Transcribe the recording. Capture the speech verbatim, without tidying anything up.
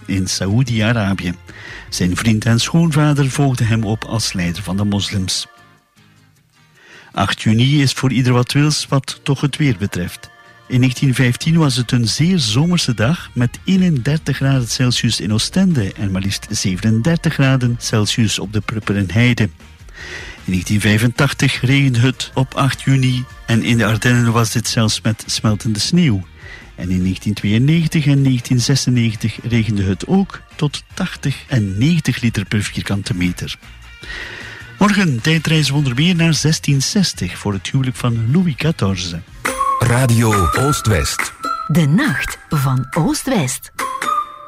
in Saoedi-Arabië. Zijn vriend en schoonvader volgden hem op als leider van de moslims. acht juni is voor ieder wat wils wat toch het weer betreft. In negentien vijftien was het een zeer zomerse dag met eenendertig graden Celsius in Oostende en maar liefst zevenendertig graden Celsius op de Prupperenheide. In negentien vijfentachtig regende het op acht juni en in de Ardennen was dit zelfs met smeltende sneeuw. En in negentien tweeënnegentig en negentien zesennegentig regende het ook tot tachtig en negentig liter per vierkante meter. Morgen tijdreizen we onder meer naar zestien zestig voor het huwelijk van Louis veertien. Radio Oost-West. De nacht van Oost-West.